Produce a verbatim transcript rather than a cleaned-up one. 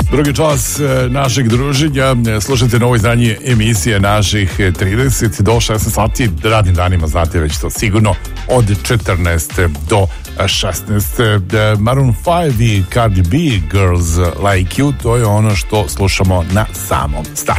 Drugi čas našeg druženja, slušajte novo izdanje emisije naših trideset do šesnaest sati, radnim danima, znate već to sigurno, od četrnaest do šesnaest. Maroon five i Cardi B, Girls Like You, to je ono što slušamo na samom startu.